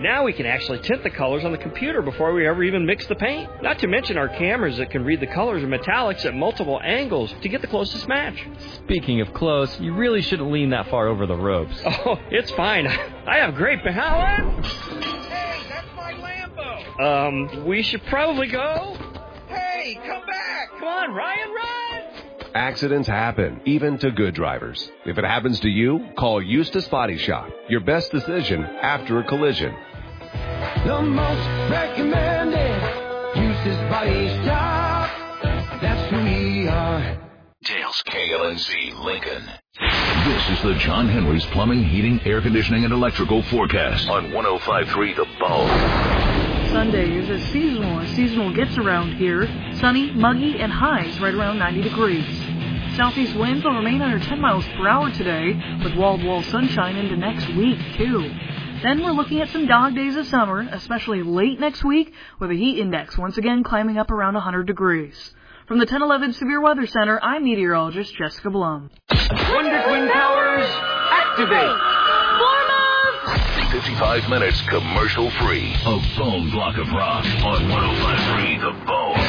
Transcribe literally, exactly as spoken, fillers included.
Now we can actually tint the colors on the computer before we ever even mix the paint. Not to mention our cameras that can read the colors of metallics at multiple angles to get the closest match. Speaking of close, you really shouldn't lean that far over the ropes. Oh, it's fine. I have great balance. Hey, that's my Lambo. Um, we should probably go. Hey, come back. Come on, Ryan, run. Accidents happen, even to good drivers. If it happens to you, call Eustace Body Shop. Your best decision after a collision. The most recommended Eustace Body Shop. That's who we are. Dale's K L N C Lincoln. This is the John Henry's Plumbing, Heating, Air Conditioning, and Electrical forecast on one oh five point three The Bone. Sunday is as seasonal as seasonal gets around here. Sunny, muggy, and highs right around ninety degrees. Southeast winds will remain under ten miles per hour today, with wall-to-wall sunshine into next week, too. Then we're looking at some dog days of summer, especially late next week, with a heat index once again climbing up around one hundred degrees. From the ten eleven Severe Weather Center, I'm meteorologist Jessica Blum. Wonder Twin Towers, activate. fifty-five minutes commercial free. A Bone block of rock on one oh five point three The Bone.